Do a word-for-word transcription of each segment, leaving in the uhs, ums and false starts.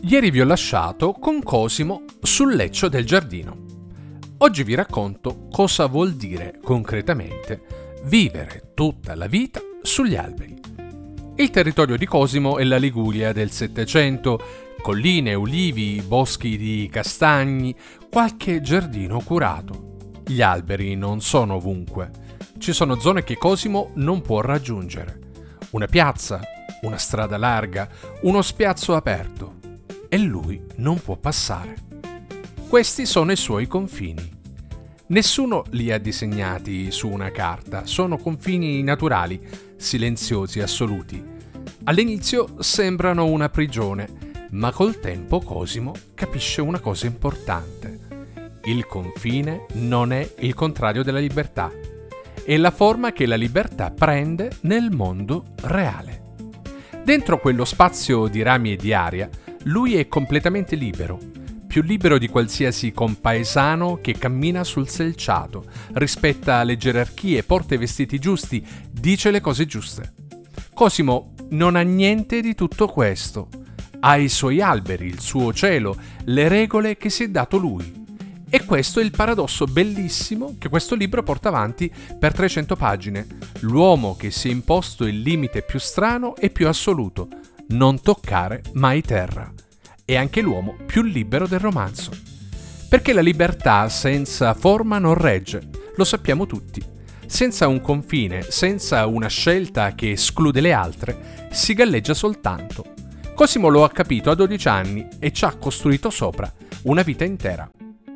Ieri vi ho lasciato con Cosimo sul leccio del giardino. Oggi vi racconto cosa vuol dire concretamente vivere tutta la vita sugli alberi. Il territorio di Cosimo è la Liguria del Settecento, colline, ulivi, boschi di castagni, qualche giardino curato. Gli alberi non sono ovunque. Ci sono zone che Cosimo non può raggiungere. Una piazza, una strada larga, uno spiazzo aperto. E lui non può passare. Questi sono i suoi confini. Nessuno li ha disegnati su una carta, sono confini naturali, silenziosi, assoluti. All'inizio sembrano una prigione, ma col tempo Cosimo capisce una cosa importante. Il confine non è il contrario della libertà, è la forma che la libertà prende nel mondo reale. Dentro quello spazio di rami e di aria, lui è completamente libero, più libero di qualsiasi compaesano che cammina sul selciato, rispetta le gerarchie, porta i vestiti giusti, dice le cose giuste. Cosimo non ha niente di tutto questo. Ha i suoi alberi, il suo cielo, le regole che si è dato lui. E questo è il paradosso bellissimo che questo libro porta avanti per trecento pagine. L'uomo che si è imposto il limite più strano e più assoluto: non toccare mai terra. È anche l'uomo più libero del romanzo. Perché la libertà senza forma non regge, lo sappiamo tutti. Senza un confine, senza una scelta che esclude le altre, si galleggia soltanto. Cosimo lo ha capito a dodici anni e ci ha costruito sopra una vita intera.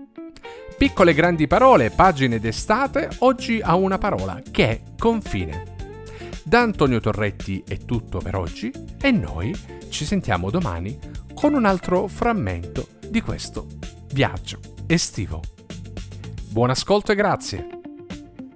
Piccole grandi parole, pagine d'estate, oggi ha una parola che è confine. Da Antonio Torretti è tutto per oggi e noi ci sentiamo domani con un altro frammento di questo viaggio estivo. Buon ascolto e grazie!